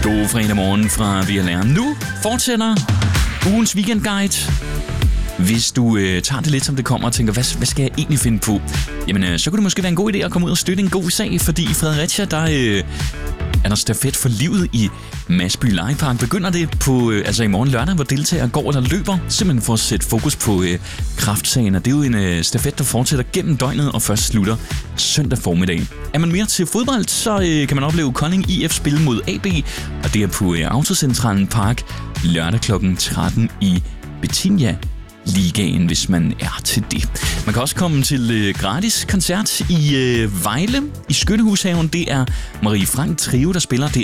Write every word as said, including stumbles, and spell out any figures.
God fredag morgen fra V L R. Nu fortsætter ugens weekendguide. Hvis du øh, tager det lidt som det kommer og tænker, hvad, hvad skal jeg egentlig finde på? Jamen, øh, så kunne det måske være en god idé at komme ud og støtte en god sag, fordi i Fredericia, der øh, er der stafet for livet i Masby Legepark. Begynder det på, øh, altså i morgen lørdag, hvor deltagere går eller løber, simpelthen for at sætte fokus på øh, kræftsagen. Og det er jo en øh, stafet, der fortsætter gennem døgnet og først slutter søndag formiddag. Er man mere til fodbold, så øh, kan man opleve Kolding I F spille mod A B, og det er på øh, Autocentralen Park lørdag klokken tretten i Bettinia Ligaen, hvis man er til det. Man kan også komme til øh, gratis koncert i øh, Vejle i Skyttehushaven. Det er Marie Frank Trio, der spiller. Det